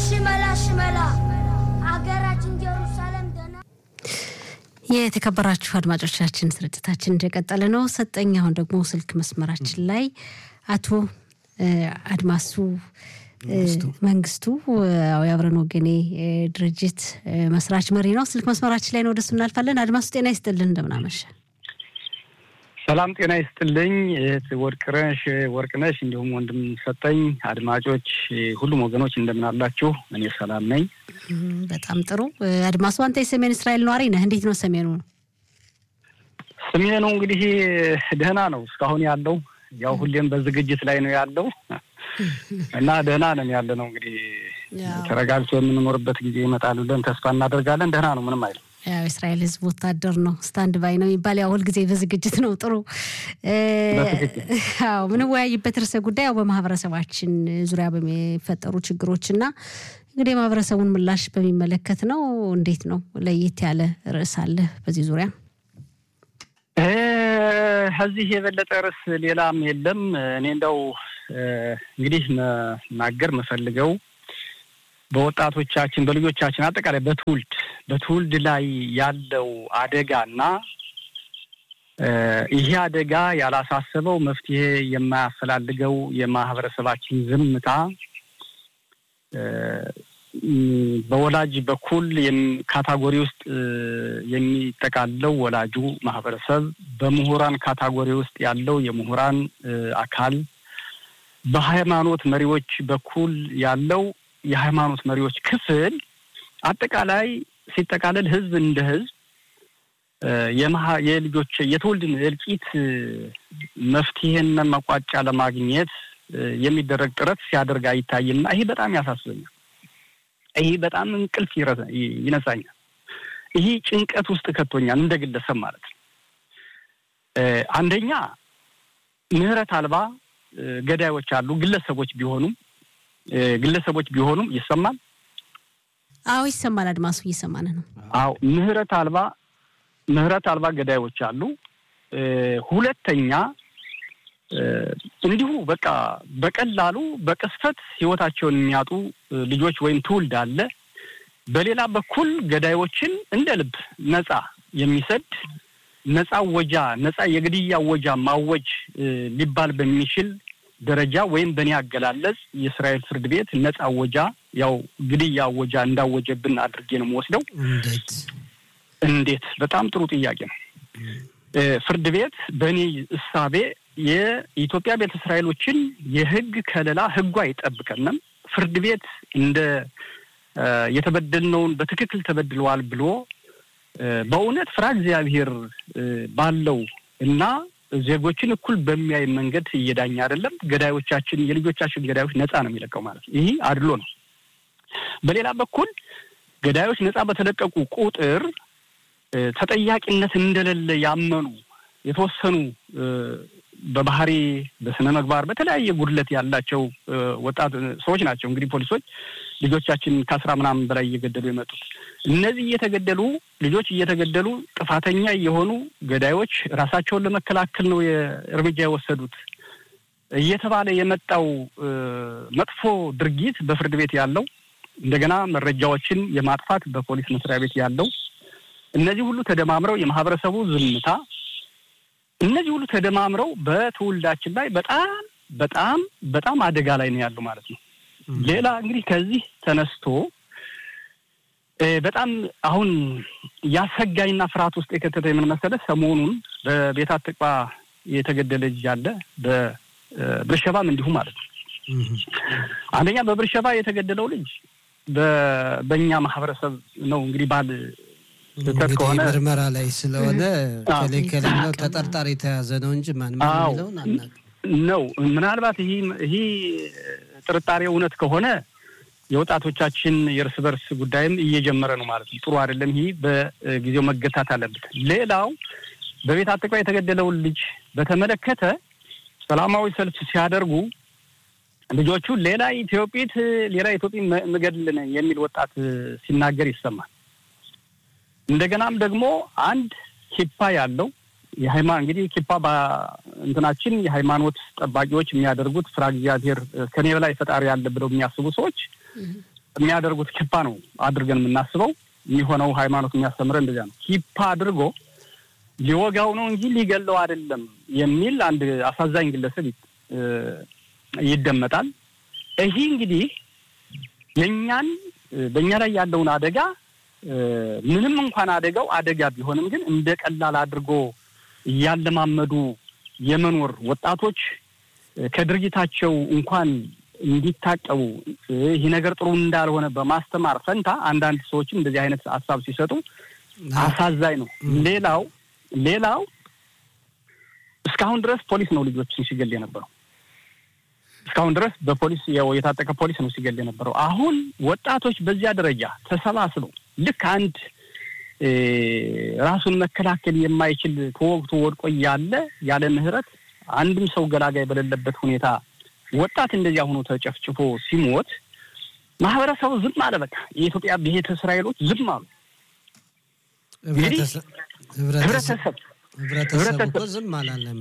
ሽመላ አገራችን ኢየሩሳሌም ደና የተከበራችሁ አድማጮቻችን ስርጭታችን እንደቀጠለ ነው። ሰጠኝ አሁን ደግሞ ስልክ መስመራችን ላይ አቶ አድማሱ መንግስቱ ያብረን ወገኔ ድርጅት መስራች መሪ ነው። ስልክ መስመራችን ላይ ነው ወደሱ እናልፋለን። አድማሱ ጤና ይስጥልን እንደምን አመሸ? ሰላም ጤና ይስጥልኝ ወርቅነሽ እንዲሁም ወንድም ሰጠኝ አድማጮች ሁሉም ወገኖች እንደምን አላችሁ? እኔ ሰላም ነኝ። በጣም ጥሩ። አድማሱ አንተ የሰሜን እስራኤል ነዋሪ ነህ። እንዴት ነው ሰሜኑ? ሰሜኑ እንግዲህ ደህና ነው እስካሁን ያለው። ያው ሁሌም በዝግጅት ላይ ነው ያለው እና ደህና ነን ያለ ነው። እንግዲህ ተረጋግቶ የምንኖርበት ጊዜ ይመጣል ብለን ተስፋ እናደርጋለን። ደህና ነው፣ ምንም አይልም። ያው እስራኤል ህዝብ ወታደር ነው፣ ስታንድ ባይ ነው የሚባል ያው ሁሉ ጊዜ በዝግጅት ነው። ጥሩ። አዎ ምን ወያይበት ርዕሰ ጉዳይ ያው በማህበረሰባችን ዙሪያ በሚፈጠሩ ችግሮችና እንግዲህ ማህበረሰቡን ምላሽ በሚመለከት ነው። እንዴት ነው ለየት ያለ ርዕስ አለ በዚህ ዙሪያ? ከዚህ የበለጠ ርዕስ ሌላም የለም። እኔ እንደው እንግዲህ መናገር መፈልገው በወጣቶቻችን በልጆቻችን አጠቃላይ በትውልድ ላይ ያለው አደጋና ይሄ አደጋ ያላሳሰበው መፍትሄ የማያፈላልገው የማህበረሰባችን ዝምታ በወላጅ በኩል ካታጎሪ ውስጥ የሚጠቃለው ወላጁ ማህበረሰብ፣ በምሁራን ካታጎሪ ውስጥ ያለው የምሁራን አካል፣ በሃይማኖት መሪዎች በኩል ያለው የሃይማኖት መሪዎች ክፍል አጠቃላይ ሲጠቃለል ህዝብ እንደ ህዝብ የልጆች የትውልድን እልቂት መፍትሄና መቋጫ ለማግኘት የሚደረግ ጥረት ሲያደርግ አይታይና ይሄ በጣም ያሳስበኛል። ይሄ በጣም እንቅልፍ ይነሳኛል። ይሄ ጭንቀት ውስጥ ከቶኛል እንደ ግለሰብ ማለት ነው። አንደኛ ምህረት አልባ ገዳዮች አሉ። ግለሰቦች ቢሆኑም ይሰማል። አዎ ይሰማል። አድማሱ እየሰማነ ነው። አዎ ምህረት አልባ ገዳዮች አሉ። ሁለተኛ እንዲሁ በቃ በቀላሉ በቅስፈት ህይወታቸውን የሚያጡ ልጆች ወይም ትውልድ አለ። በሌላ በኩል ገዳዮችን እንደ ልብ ነፃ የሚሰድ ነፃ የግድያ ወጃ ማወጅ ሊባል በሚችል ደረጃ ወይም በእኔ አገላለጽ የእስራኤል ፍርድ ቤት ነፃ ወጃ ያው ግድያ ወጃ እንዳወጀብን አድርጌ ነው የምወስደው። እንዴት? በጣም ጥሩ ጥያቄ ነው። ፍርድ ቤት በእኔ እሳቤ የኢትዮጵያ ቤተ እስራኤሎችን የህግ ከለላ ህጉ አይጠብቀንም። ፍርድ ቤት እንደ የተበደልነውን በትክክል ተበድለዋል ብሎ በእውነት ፍራ እግዚአብሔር ባለው እና ዜጎችን እኩል በሚያይ መንገድ እየዳኛ አይደለም። የልጆቻችን ገዳዮች ነፃ ነው የሚለቀው ማለት ነው። ይሄ አድሎ ነው። በሌላ በኩል ገዳዮች ነፃ በተለቀቁ ቁጥር ተጠያቂነት እንደሌለ ያመኑ የተወሰኑ በባህሪ በስነ ምግባር በተለያየ ጉድለት ያላቸው ወጣት ሰዎች ናቸው። እንግዲህ ፖሊሶች ልጆቻችን ከ10 ምናምን በላይ እየገደሉ የመጡት እነዚህ ልጆች እየተገደሉ ጥፋተኛ የሆኑ ገዳዮች ራሳቸውን ለመከላከል ነው እርምጃ የወሰዱት እየተባለ የመጣው መጥፎ ድርጊት በፍርድ ቤት ያለው እንደገና መረጃዎችን የማጥፋት በፖሊስ መስሪያ ቤት ያለው እነዚህ ሁሉ ተደማምረው የማህበረሰቡ ዝምታ እነዚህ ሁሉ ተደማምረው በትውልዳችን ላይ በጣም አደጋ ላይ ነው ያለው ማለት ነው። ሌላ እንግዲህ ከዚህ ተነስቶ በጣም አሁን ያሰጋኝና ፍርሃት ውስጥ የከተተኝ ምን መሰለህ? ሰሞኑን በቤት አጥቅባ የተገደለ ልጅ አለ፣ በብርሸባም እንዲሁ ማለት ነው። አንደኛ በብርሸባ የተገደለው ልጅ በእኛ ማህበረሰብ ነው እንግዲህ ከሆነ ምርመራ ላይ ስለሆነ ከለከለና ተጠርጣሪ ተያዘ ነው እንጂ ማን የሚለውን አናውቅም ነው። ምናልባት ይሄ ጥርጣሬ እውነት ከሆነ የወጣቶቻችን የእርስ በርስ ጉዳይም እየጀመረ ነው ማለት ነው። ጥሩ አይደለም። ይሄ በጊዜው መገታት አለበት። ሌላው በቤት አጥቅባ የተገደለውን ልጅ በተመለከተ ሰላማዊ ሰልፍ ሲያደርጉ ልጆቹ ሌላ ኢትዮጵያ መገድልን የሚል ወጣት ሲናገር ይሰማል። እንደገናም ደግሞ አንድ ኪፓ ያለው እንግዲህ ኪፓ በእንትናችን የሃይማኖት ጠባቂዎች የሚያደርጉት ፍራ እግዚአብሔር ከኔ በላይ ፈጣሪ ያለ ብለው የሚያስቡ ሰዎች የሚያደርጉት ኪፓ ነው አድርገን የምናስበው የሚሆነው ሃይማኖት የሚያስተምረን እንደዛ ነው ኪፓ አድርጎ ሊወጋው ነው እንጂ ሊገለው አይደለም የሚል አንድ አሳዛኝ ግለሰብ ይደመጣል ይሄ እንግዲህ የኛን በእኛ ላይ ያለውን አደጋ ምንም እንኳን አደጋ ቢሆንም ግን እንደ ቀላል አድርጎ ያለማመዱ የመኖር ወጣቶች ከድርጊታቸው እንኳን እንዲታቀቡ ይሄ ነገር ጥሩ እንዳልሆነ በማስተማር ፈንታ አንዳንድ ሰዎችም እንደዚህ አይነት ሐሳብ ሲሰጡ አሳዛኝ ነው ሌላው እስካሁን ድረስ ፖሊስ ነው ልጆችን ሲገል የነበረው እስካሁን ድረስ በፖሊስ የታጠቀ ፖሊስ ነው ሲገል የነበረው አሁን ወጣቶች በዚያ ደረጃ ተሰባስበው ልክ አንድ ራሱን መከላከል የማይችል ተወግቶ ወድቆ ያለ ምህረት አንድም ሰው ገላጋይ በሌለበት ሁኔታ ወጣት እንደዚያ ሆኖ ተጨፍጭፎ ሲሞት ማህበረሰቡ ዝም አለ በቃ የኢትዮጵያ ቤተ እስራኤሎች ዝም አሉ ህብረተሰብ ዝም አላለም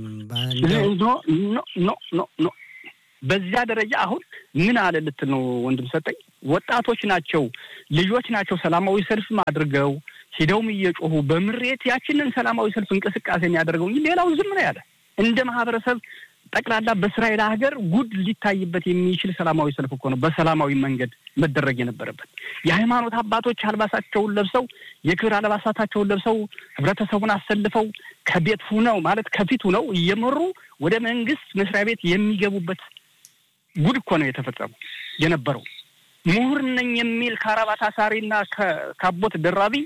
ኖ በዚያ ደረጃ አሁን ምን አለ ልትል ነው ወንድም ሰጠኝ ወጣቶች ናቸው ልጆች ናቸው ሰላማዊ ሰልፍ አድርገው ሄደውም እየጮሁ በምሬት ያችንን ሰላማዊ ሰልፍ እንቅስቃሴን ያደርገው ሌላው ዝም ነው ያለ እንደ ማህበረሰብ ጠቅላላ በእስራኤል ሀገር ጉድ ሊታይበት የሚችል ሰላማዊ ሰልፍ እኮ ነው በሰላማዊ መንገድ መደረግ የነበረበት የሃይማኖት አባቶች አልባሳቸውን ለብሰው የክብር አልባሳታቸውን ለብሰው ህብረተሰቡን አሰልፈው ከቤት ሆነው ማለት ከፊት ሆነው እየመሩ ወደ መንግስት መስሪያ ቤት የሚገቡበት ጉድ እኮ ነው የተፈጸመው የነበረው ምሁር ነኝ የሚል ካራባት አሳሪና ካቦት ደራቢ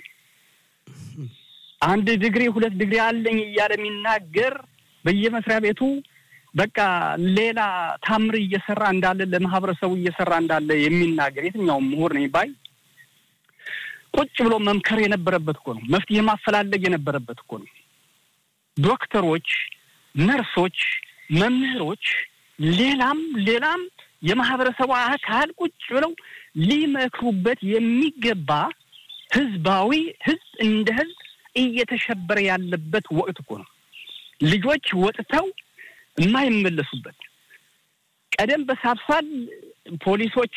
አንድ ዲግሪ 2 ዲግሪ አለኝ እያለ የሚናገር በየመስሪያ ቤቱ በቃ ሌላ ታምር እየሰራ እንዳለ ለማህበረሰቡ እየሰራ እንዳለ የሚናገር የትኛው ምሁር ነኝ ባይ ቁጭ ብሎ መምከር የነበረበት እኮ ነው መፍትሄ ማፈላለግ የነበረበት እኮ ነው ዶክተሮች ነርሶች መምህሮች ሌላም የማህበረሰቡ አካል ቁጭ ብለው ሊመክሩበት የሚገባ ህዝብ እንደ ህዝብ እየተሸበረ ያለበት ወቅት እኮ ነው ልጆች ወጥተው የማይመለሱበት ቀደም በሳብሳል ፖሊሶች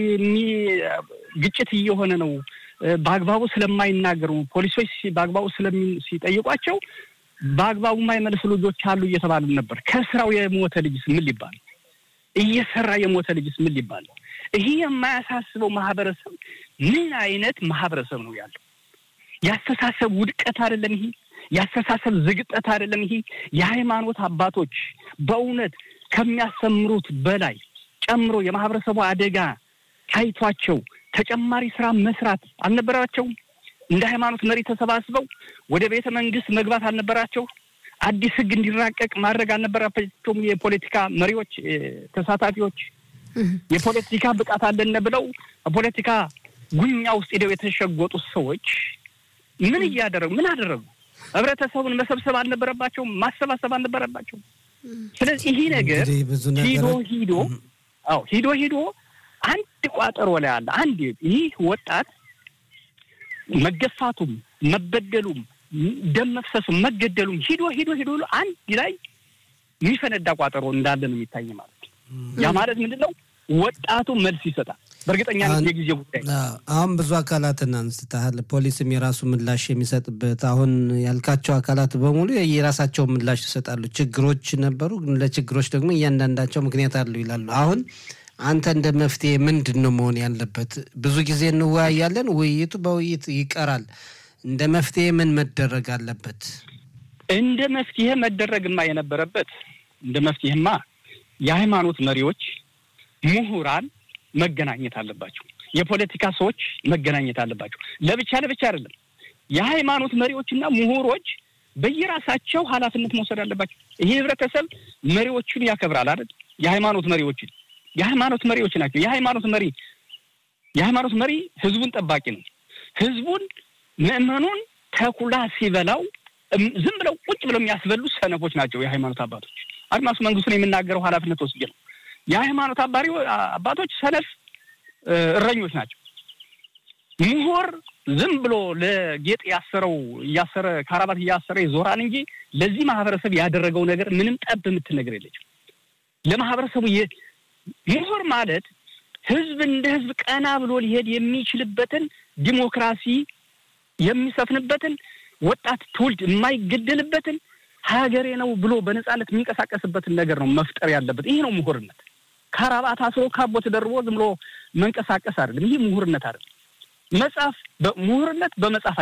ግጭት እየሆነ ነው በአግባቡ ስለማይናገሩ ፖሊሶች በአግባቡ ሲጠይቋቸው በአግባቡ የማይመልሱ ልጆች አሉ እየተባሉ ነበር ከስራው የሞተ ልጅስ ምን ሊባል እየሰራ የሞተ ልጅስ ምን ሊባል ይሄ የማያሳስበው ማህበረሰብ ምን አይነት ማህበረሰብ ነው ያለው ያስተሳሰብ ውድቀት አይደለም ይሄ ያስተሳሰብ ዝግጠት አይደለም ይሄ የሃይማኖት አባቶች በእውነት ከሚያስተምሩት በላይ ጨምሮ የማህበረሰቡ አደጋ ታይቷቸው ተጨማሪ ስራ መስራት አልነበራቸው እንደ ሃይማኖት መሪ ተሰባስበው ወደ ቤተ መንግስት መግባት አልነበራቸው አዲስ ህግ እንዲራቀቅ ማድረግ አልነበራቸውም የፖለቲካ መሪዎች ተሳታፊዎች የፖለቲካ ብቃት አለነ ብለው ፖለቲካ ጉኛ ውስጥ ሄደው የተሸጎጡ ሰዎች ምን አደረጉ ህብረተሰቡን መሰብሰብ አልነበረባቸው ማሰባሰብ አልነበረባቸው ስለዚህ ይሄ ነገር ሂዶ አንድ ቋጠሮ ላይ አለ አንድ ይሄ ወጣት መገፋቱም መበደሉም ደም መፍሰሱም መገደሉም ሂዶ አንድ ላይ የሚፈነዳ ቋጠሮ እንዳለ ነው የሚታይ ማለት ያ ማለት ምንድነው ወጣቱ መልስ ይሰጣል በርግጠኛነት የጊዜ ጉዳይ አሁን ብዙ አካላትን አንስተሃል ፖሊስም የራሱ ምላሽ የሚሰጥበት አሁን ያልካቸው አካላት በሙሉ የራሳቸው ምላሽ ይሰጣሉ ችግሮች ነበሩ ግን ለችግሮች ደግሞ እያንዳንዳቸው ምክንያት አለው ይላሉ አሁን አንተ እንደ መፍትሄ ምንድነው መሆን ያለበት ብዙ ጊዜ እንወያያለን ውይይቱ በውይይት ይቀራል እንደ መፍትሄ ምን መደረግ አለበት እንደ መፍትሄ መደረግማ የነበረበት እንደ መፍትሄማ የሃይማኖት መሪዎች ምሁራን መገናኘት አለባቸው የፖለቲካ ሰዎች መገናኘት አለባቸው ለብቻ አይደለም የሃይማኖት መሪዎችና ምሁሮች በየራሳቸው ኃላፊነት መውሰድ አለባቸው ይሄ ህብረተሰብ መሪዎችን ያከብራል አይደል የሃይማኖት መሪዎች ናቸው የሃይማኖት መሪ ህዝቡን ጠባቂ ነው ህዝቡን ምእመኑን ተኩላ ሲበላው ዝም ብለው ቁጭ ብለው የሚያስበሉ ሰነፎች ናቸው የሃይማኖት አባቶች አድማሱ መንግስቱን የሚናገረው ኃላፊነት ወስጄ ነው የሃይማኖት አባቶች ሰነፍ እረኞች ናቸው ምሁር ዝም ብሎ ለጌጥ ያሰረ ካራባት ያሰረ ይዞራል እንጂ ለዚህ ማህበረሰብ ያደረገው ነገር ምንም ጠብ የምትነገር የለችም ለማህበረሰቡ ምሁር ማለት ህዝብ እንደ ህዝብ ቀና ብሎ ሊሄድ የሚችልበትን ዲሞክራሲ የሚሰፍንበትን ወጣት ትውልድ የማይገደልበትን ሀገሬ ነው ብሎ በነጻነት የሚንቀሳቀስበትን ነገር ነው መፍጠር ያለበት። ይሄ ነው ምሁርነት። ካራባት አስሮ ካቦ ተደርቦ ዝም ብሎ መንቀሳቀስ አይደለም። ይሄ ምሁርነት አይደለም። መጻፍ በምሁርነት በመጻፍ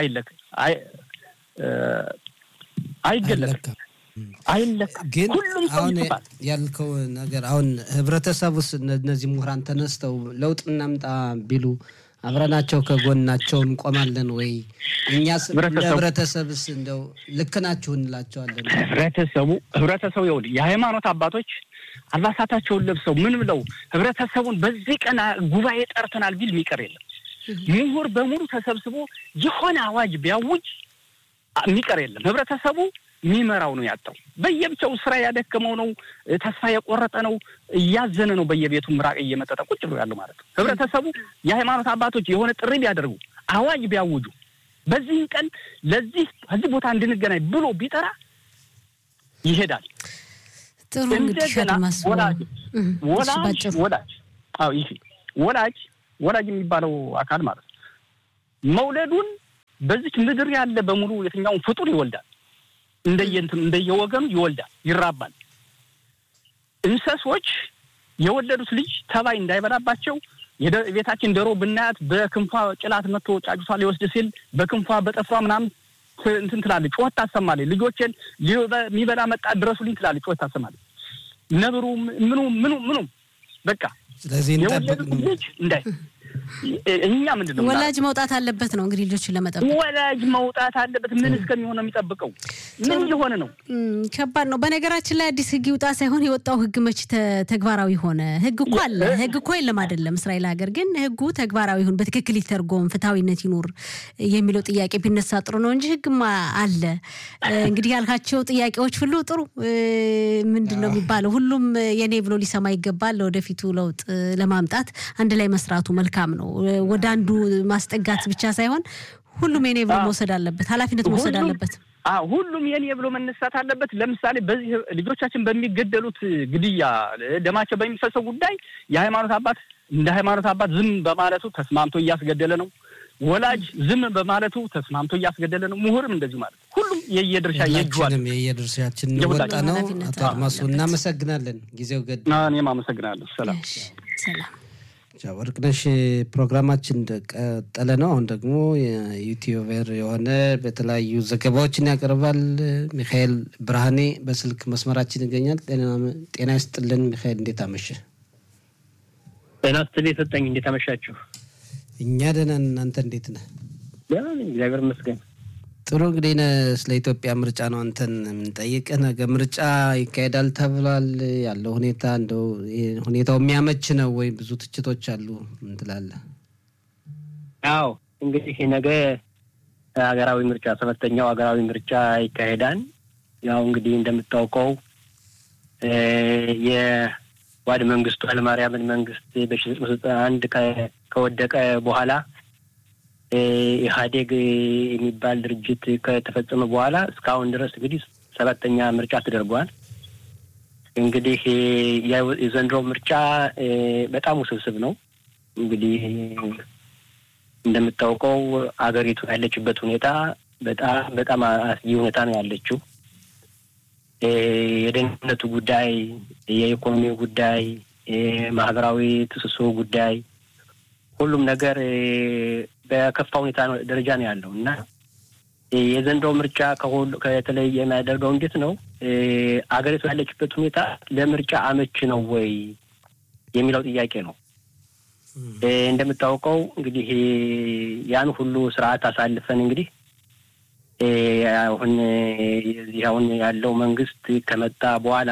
አይገለጽም። ግን አሁን ያልከው ነገር አሁን ህብረተሰቡስ እነዚህ ምሁራን ተነስተው ለውጥ እናምጣ ቢሉ አብረናቸው ከጎናቸው እንቆማለን ወይ? እኛስ ህብረተሰብስ እንደው ልክ ናችሁ እንላቸዋለን? ህብረተሰቡ ይወድ የሃይማኖት አባቶች አልባሳታቸውን ለብሰው ምን ብለው ህብረተሰቡን በዚህ ቀን ጉባኤ ጠርተናል ቢል የሚቀር የለም። ምሁር በሙሉ ተሰብስቦ የሆነ አዋጅ ቢያውጅ የሚቀር የለም። ህብረተሰቡ የሚመራው ነው ያጣው። በየብቻው ስራ ያደከመው ነው፣ ተስፋ የቆረጠ ነው፣ እያዘነ ነው፣ በየቤቱ ምራቅ እየመጠጠ ቁጭ ብሎ ያለው ማለት ነው። ህብረተሰቡ የሃይማኖት አባቶች የሆነ ጥሪ ቢያደርጉ አዋጅ ቢያውጁ በዚህ ቀን ለዚህ እዚህ ቦታ እንድንገናኝ ብሎ ቢጠራ ይሄዳል። ጥሩ እንግዲህ ወላጅ የሚባለው አካል ማለት ነው መውለዱን በዚህ ምድር ያለ በሙሉ የትኛው ፍጡር ይወልዳል። እንደየወገኑ ይወልዳል፣ ይራባል። እንስሶች የወለዱት ልጅ ተባይ እንዳይበላባቸው የቤታችን ዶሮ ብናያት በክንፏ ጭላት መጥቶ ጫጩቷ ሊወስድ ሲል በክንፏ በጠፍሯ ምናምን እንትን ትላለች፣ ጮህ ታሰማለች። ልጆችን የሚበላ መጣ ድረሱልኝ ትላለች፣ ጮህ ታሰማለች። ነብሩ ምኑ በቃ ስለዚህ የወለዱት ልጅ እንዳይ እኛ ምንድነው ወላጅ መውጣት አለበት ነው እንግዲህ ልጆችን ለመጠበቅ ወላጅ መውጣት አለበት። ምን እስከሚሆን ነው የሚጠብቀው? ምን እየሆነ ነው? ከባድ ነው። በነገራችን ላይ አዲስ ህግ ይውጣ ሳይሆን የወጣው ህግ መች ተግባራዊ ሆነ? ህግ እኮ አለ። ህግ እኮ የለም አይደለም እስራኤል ሀገር። ግን ህጉ ተግባራዊ ይሁን፣ በትክክል ይተርጎም፣ ፍትሃዊነት ይኑር የሚለው ጥያቄ ቢነሳ ጥሩ ነው እንጂ ህግማ አለ። እንግዲህ ያልካቸው ጥያቄዎች ሁሉ ጥሩ ምንድነው የሚባለው ሁሉም የኔ ብሎ ሊሰማ ይገባል። ወደፊቱ ለውጥ ለማምጣት አንድ ላይ መስራቱ መልካም ነው። ወደ አንዱ ማስጠጋት ብቻ ሳይሆን ሁሉም የኔ ብሎ መውሰድ አለበት፣ ኃላፊነት መውሰድ አለበት። ሁሉም የኔ ብሎ መነሳት አለበት። ለምሳሌ በዚህ ልጆቻችን በሚገደሉት ግድያ ደማቸው በሚፈሰው ጉዳይ የሃይማኖት አባት እንደ ሃይማኖት አባት ዝም በማለቱ ተስማምቶ እያስገደለ ነው። ወላጅ ዝም በማለቱ ተስማምቶ እያስገደለ ነው። ምሁርም እንደዚህ ማለት ሁሉም የየድርሻችን ወጣ ነው። አቶ አድማሱ እናመሰግናለን። ጊዜው ገድ እኔም አመሰግናለሁ። ሰላም። ወርቅነሽ ፕሮግራማችን ቀጠለ ነው። አሁን ደግሞ ዩቲዩበር የሆነ በተለያዩ ዘገባዎችን ያቀርባል ሚካኤል ብርሃኔ በስልክ መስመራችን ይገኛል። ጤና ይስጥልን ሚካኤል፣ እንዴት አመሸ? ጤና ይስጥልኝ ሰጠኝ። እንዴት አመሻችሁ? እኛ ደህና ነን። እናንተ እንዴት ነህ? ደህና ነኝ እግዚአብሔር ይመስገን። ጥሩ። እንግዲህ ስለ ኢትዮጵያ ምርጫ ነው አንተን የምንጠይቅህ። ነገ ምርጫ ይካሄዳል ተብሏል። ያለው ሁኔታ እንደው ሁኔታው የሚያመች ነው ወይ? ብዙ ትችቶች አሉ። ምን ትላለህ? አዎ እንግዲህ ነገ ሀገራዊ ምርጫ 7ኛው ሀገራዊ ምርጫ ይካሄዳል። ያው እንግዲህ እንደምታውቀው የዋድ መንግስቱ ኃይለማርያምን መንግስት በ1991 ከወደቀ በኋላ ኢህአዴግ የሚባል ድርጅት ከተፈጸመ በኋላ እስካሁን ድረስ እንግዲህ 7ኛ ምርጫ ተደርጓል። እንግዲህ የዘንድሮ ምርጫ በጣም ውስብስብ ነው። እንግዲህ እንደምታውቀው አገሪቱ ያለችበት ሁኔታ በጣም አስጊ ሁኔታ ነው ያለችው። የደህንነቱ ጉዳይ፣ የኢኮኖሚው ጉዳይ፣ ማህበራዊ ትስስሩ ጉዳይ ሁሉም ነገር በከፋ ሁኔታ ደረጃ ነው ያለው እና የዘንድሮ ምርጫ ከተለየ የሚያደርገው እንዴት ነው አገሪቱ ያለችበት ሁኔታ ለምርጫ አመች ነው ወይ የሚለው ጥያቄ ነው። እንደምታውቀው እንግዲህ ያን ሁሉ ስርዓት አሳልፈን እንግዲህ አሁን ያለው መንግስት ከመጣ በኋላ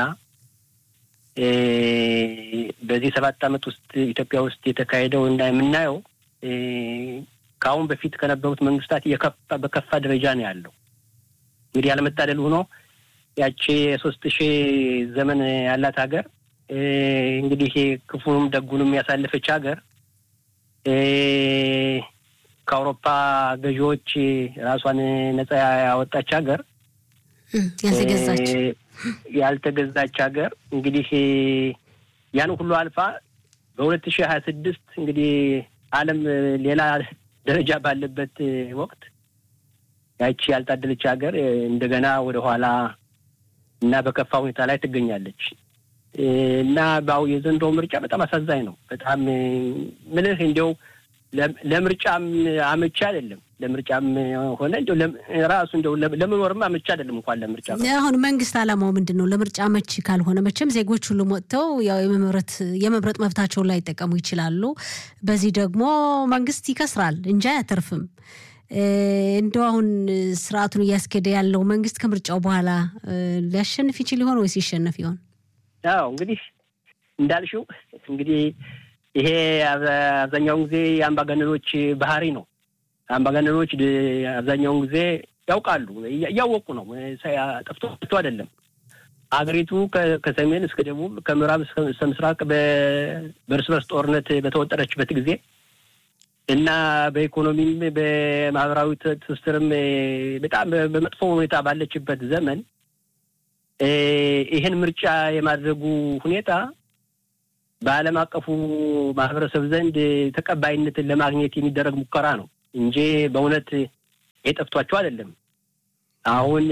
በዚህ 7 ዓመት ውስጥ ኢትዮጵያ ውስጥ የተካሄደው እና የምናየው ከአሁን በፊት ከነበሩት መንግስታት በከፋ ደረጃ ነው ያለው። እንግዲህ ያለመታደል ሆኖ ያቺ 3000 ዘመን ያላት ሀገር እንግዲህ ክፉንም ደጉንም ያሳለፈች ሀገር ከአውሮፓ ገዢዎች ራሷን ነፃ ያወጣች ሀገር ያልተገዛች ሀገር እንግዲህ ያን ሁሉ አልፋ በ2026 እንግዲህ ዓለም ሌላ ደረጃ ባለበት ወቅት ያቺ ያልታደለች ሀገር እንደገና ወደ ኋላ እና በከፋ ሁኔታ ላይ ትገኛለች እና ባው የዘንድሮ ምርጫ በጣም አሳዛኝ ነው። በጣም ምንህ እንደው ለምርጫም አመቻ አይደለም። ለምርጫም ሆነ እንደው ራሱ እንደው ለመኖርም አመቻ አይደለም እንኳን ለምርጫ። አሁን መንግስት አላማው ምንድነው? ለምርጫ መች ካልሆነ መቼም ዜጎች ሁሉ ወጥተው ያው የመምረጥ መብታቸውን ላይ ተጠቀሙ ይችላሉ። በዚህ ደግሞ መንግስት ይከስራል እንጂ አያተርፍም። እንደው አሁን ስርዓቱን እያስኬደ ያለው መንግስት ከምርጫው በኋላ ሊያሸንፍ ይችል ይሆን ወይስ ይሸነፍ ይሆን? አዎ እንግዲህ እንዳልሽው እንግዲህ ይሄ አብዛኛውን ጊዜ የአምባገነኖች ባህሪ ነው። አምባገነኖች አብዛኛውን ጊዜ ያውቃሉ፣ ያወቁ ነው። ጠፍቶ አይደለም። አገሪቱ ከሰሜን እስከ ደቡብ ከምዕራብ እስከ ምስራቅ በእርስ በርስ ጦርነት በተወጠረችበት ጊዜ እና በኢኮኖሚም በማህበራዊ ትስስርም በጣም በመጥፎ ሁኔታ ባለችበት ዘመን ይሄን ምርጫ የማድረጉ ሁኔታ በዓለም አቀፉ ማህበረሰብ ዘንድ ተቀባይነትን ለማግኘት የሚደረግ ሙከራ ነው እንጂ በእውነት የጠፍቷቸው አይደለም። አሁን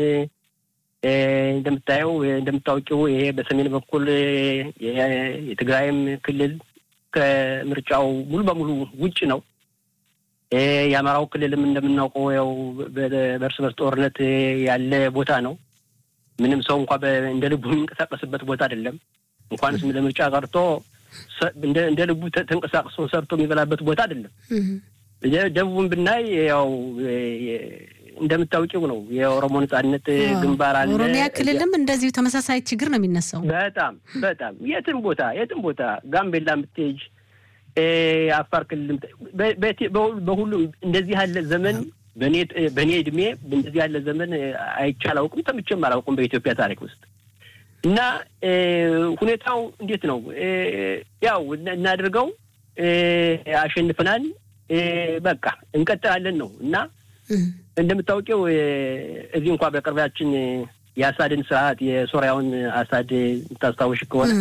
እንደምታውቂው ይሄ በሰሜን በኩል የትግራይም ክልል ከምርጫው ሙሉ በሙሉ ውጭ ነው። የአማራው ክልልም እንደምናውቀው ያው በእርስ በርስ ጦርነት ያለ ቦታ ነው። ምንም ሰው እንኳን እንደ ልቡ የሚንቀሳቀስበት ቦታ አይደለም። እንኳንስ ለምርጫ ቀርቶ እንደ ልቡ ተንቀሳቅሶ ሰርቶ የሚበላበት ቦታ አይደለም። ደቡብን ብናይ ያው እንደምታውቂው ነው የኦሮሞ ነጻነት ግንባር አለ። ኦሮሚያ ክልልም እንደዚሁ ተመሳሳይ ችግር ነው የሚነሳው። በጣም የትም ቦታ ጋምቤላ ምትሄጅ አፋር ክልል በሁሉም እንደዚህ ያለ ዘመን በኔ እድሜ እንደዚህ ያለ ዘመን አይቻላውቁም ተምቼም አላውቁም በኢትዮጵያ ታሪክ ውስጥ እና ሁኔታው እንዴት ነው? ያው እናድርገው አሸንፈናል በቃ እንቀጥላለን ነው እና እንደምታውቂው እዚህ እንኳን በቅርባችን የአሳድን ስርዓት የሶሪያውን አሳድ ታስታውሽ ከሆነ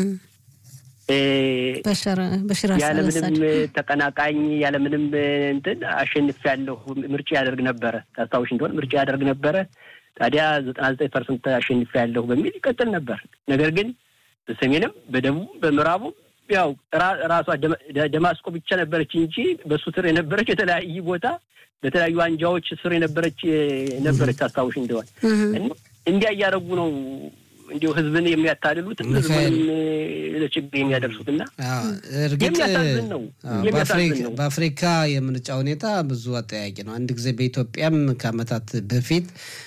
በሽራ ያለምንም ተቀናቃኝ ያለምንም እንትን አሸንፊያለሁ ምርጫ ያደርግ ነበር። ታስታውሽ እንደሆነ ምርጫ ያደርግ ነበር። ታዲያ 99% አሸንፊያለሁ በሚል ይቀጥል ነበር። ነገር ግን በሰሜንም በደቡብ በምዕራቡ ያው ራሷ ደማስቆ ብቻ ነበረች እንጂ በሱ ስር የነበረች የተለያዩ ቦታ በተለያዩ አንጃዎች ስር የነበረች ታስታውሽ እንደሆነ እንዲያ ያያረጉ ነው እንዲው ህዝብን የሚያታልሉት ህዝብን ለችግር የሚያደርሱትና እርግጥ ነው በአፍሪካ የምርጫ ሁኔታ ብዙ አጠያቂ ነው። አንድ ጊዜ በኢትዮጵያም ከአመታት በፊት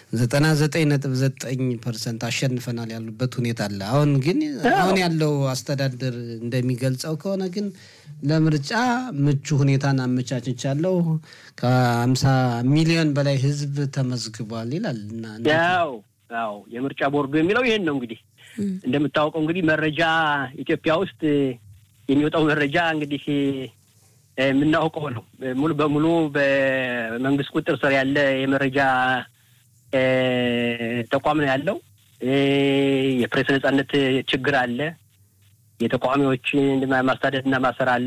99.9% አሸንፈናል ያሉበት ሁኔታ አለ። አሁን ያለው አስተዳደር እንደሚገልጸው ከሆነ ግን ለምርጫ ምቹ ሁኔታን አመቻችቻለሁ ከ50 ሚሊዮን በላይ ህዝብ ተመዝግቧል ይላልና ያው የምርጫ ቦርዱ የሚለው ይሄን ነው። እንግዲህ እንደምታውቀው እንግዲህ መረጃ ኢትዮጵያ ውስጥ የሚወጣው መረጃ እንግዲህ የምናውቀው ነው። ሙሉ በሙሉ በመንግስት ቁጥጥር ስር ያለ የመረጃ ተቋም ነው ያለው። የፕሬስ ነጻነት ችግር አለ። የተቋሚዎችን ማስተዳደርና ማሰር አለ።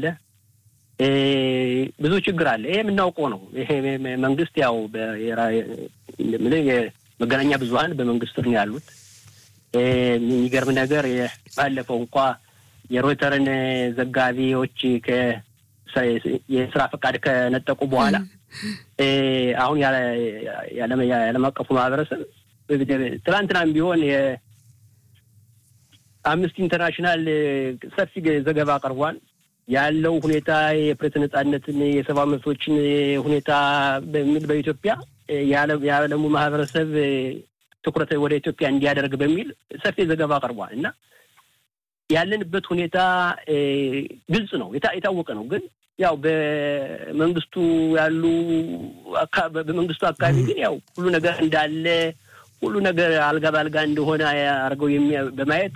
ብዙ ችግር አለ። ይሄ የምናውቀው ነው። ይሄ መንግስት ያው መገናኛ ብዙሃን በመንግስት ነው ያሉት። የሚገርም ነገር ባለፈው እንኳን የሮይተርን ዘጋቢዎች የስራ ፈቃድ ከነጠቁ በኋላ አሁን ያለም አቀፉ ማህበረሰብ ትላንትናም ቢሆን የአምነስቲ ኢንተርናሽናል ሰፊ ዘገባ አቅርቧል። ያለው ሁኔታ የፕሬስ ነጻነትን የሰብአዊ መብቶችን ሁኔታ በሚል በኢትዮጵያ የዓለሙ ማህበረሰብ ትኩረት ወደ ኢትዮጵያ እንዲያደርግ በሚል ሰፊ ዘገባ አቅርቧል እና ያለንበት ሁኔታ ግልጽ ነው፣ የታወቀ ነው። ግን ያው በመንግስቱ አካባቢ ግን ያው ሁሉ ነገር እንዳለ ሁሉ ነገር አልጋ ባልጋ እንደሆነ አድርገው በማየት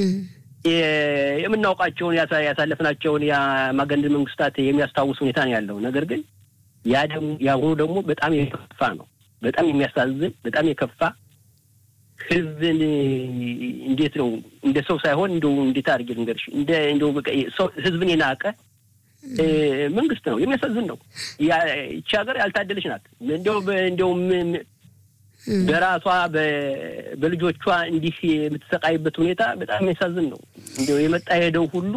የምናውቃቸውን ያሳለፍናቸውን የማገንድ መንግስታት የሚያስታውስ ሁኔታ ነው ያለው። ነገር ግን ያሁኑ ደግሞ በጣም የከፋ ነው። በጣም የሚያሳዝን በጣም የከፋ ህዝብን እንዴት ነው እንደ ሰው ሳይሆን እንደው እንዴት አድርጌ ልንገርሽ እንደው ህዝብን የናቀ መንግስት ነው። የሚያሳዝን ነው። ይህች ሀገር ያልታደለች ናት። እንደው በራሷ በልጆቿ እንዲህ የምትሰቃይበት ሁኔታ በጣም የሚያሳዝን ነው። እንደው የመጣ ሄደው ሁሉ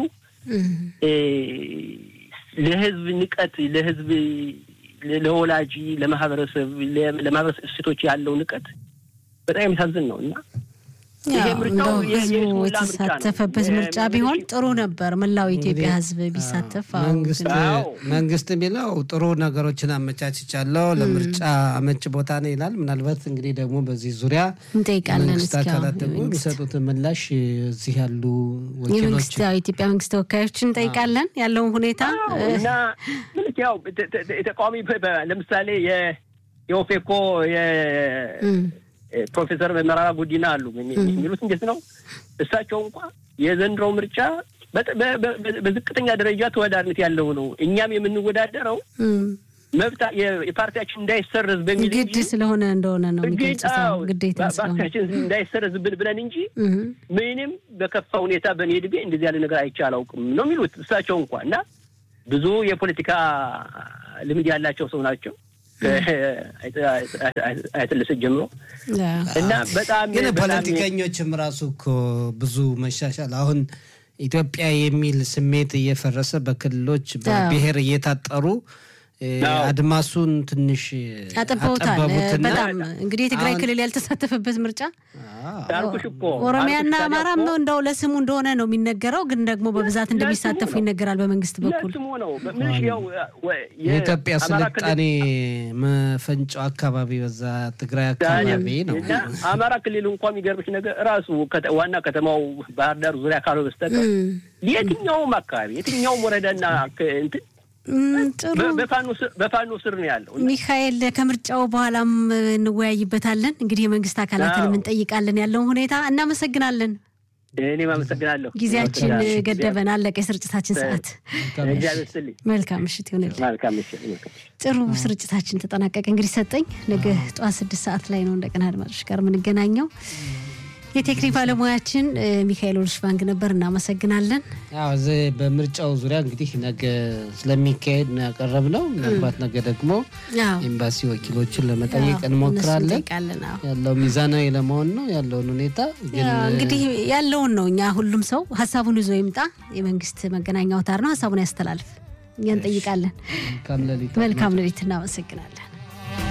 ለህዝብ ንቀት፣ ለህዝብ ለወላጅ ለማህበረሰብ እሴቶች ያለው ንቀት በጣም የሚያሳዝን ነው እና ይሄ ምርጫው የተሳተፈበት ምርጫ ቢሆን ጥሩ ነበር። መላው ኢትዮጵያ ህዝብ ቢሳተፍ መንግስት ቢለው ጥሩ ነገሮችን አመቻችቻለሁ ለምርጫ አመች ቦታ ነው ይላል። ምናልባት እንግዲህ ደግሞ በዚህ ዙሪያ እንጠይቃለን። እስኪ የሚሰጡት ምላሽ እዚህ ያሉ ወኪሎች የኢትዮጵያ መንግስት ተወካዮችን እንጠይቃለን ያለውን ሁኔታ እና ምንጭ ያው ተቃዋሚ ለምሳሌ የኦፌኮ ፕሮፌሰር መራራ ጉዲና አሉ የሚሉት እንዴት ነው? እሳቸው እንኳን የዘንድሮው ምርጫ በዝቅተኛ ደረጃ ተወዳዳሪነት ያለው ነው። እኛም የምንወዳደረው መብት የፓርቲያችን እንዳይሰረዝ በሚል ግድ ስለሆነ እንደሆነ ነው የሚገልጸው። ግዴታ ስለሆነ ፓርቲያችን እንዳይሰረዝብን ብለን እንጂ ምንም በከፋ ሁኔታ በኔ ድቤ እንደዚህ ያለ ነገር አይቻላውቅም ነው የሚሉት እሳቸው እንኳን እና ብዙ የፖለቲካ ልምድ ያላቸው ሰው ናቸው። አይተልሰ ጀምሮ እና በጣም ግን ፖለቲከኞችም ራሱ እኮ ብዙ መሻሻል አሁን ኢትዮጵያ የሚል ስሜት እየፈረሰ በክልሎች በብሔር እየታጠሩ አድማሱን ትንሽ አጠባውታል። በጣም እንግዲህ የትግራይ ክልል ያልተሳተፈበት ምርጫ ኦሮሚያና አማራም ነው እንደው ለስሙ እንደሆነ ነው የሚነገረው፣ ግን ደግሞ በብዛት እንደሚሳተፉ ይነገራል በመንግስት በኩል። ለስሙ ነው ምንሽ ያው የኢትዮጵያ ስልጣኔ መፈንጫው አካባቢ በዛ ትግራይ አካባቢ ነው። አማራ ክልል እንኳን የሚገርምሽ ነገር ራሱ ዋና ከተማው ባህር ዳር ዙሪያ ካልሆነ በስተቀር የትኛውም አካባቢ የትኛውም ወረዳና እንትን ጥሩ በፋኖ ስር ነው ያለው። ሚካኤል ከምርጫው በኋላም እንወያይበታለን። እንግዲህ የመንግስት አካላትን እንጠይቃለን ያለውን ሁኔታ። እናመሰግናለን። እኔም አመሰግናለሁ። ጊዜያችን ገደበን፣ አለቀ የስርጭታችን ሰዓት። መልካም ምሽት ይሁንልን። ጥሩ ስርጭታችን ተጠናቀቀ። እንግዲህ ሰጠኝ ነገ ጠዋት 6 ሰዓት ላይ ነው እንደገና አድማጮች ጋር የምንገናኘው። የቴክኒክ ባለሙያችን ሚካኤል ወልሽባንግ ነበር። እናመሰግናለን። አዎ እዚህ በምርጫው ዙሪያ እንግዲህ ነገ ስለሚካሄድ ነው ያቀረብነው። ምናልባት ነገ ደግሞ ኤምባሲ ወኪሎችን ለመጠየቅ እንሞክራለን። ያለው ሚዛናዊ ለመሆን ነው ያለውን ሁኔታ እንግዲህ ያለውን ነው። እኛ ሁሉም ሰው ሀሳቡን ይዞ ይምጣ። የመንግስት መገናኛ አውታር ነው፣ ሀሳቡን ያስተላልፍ። እኛ እንጠይቃለን። መልካም ሌሊት። እናመሰግናለን።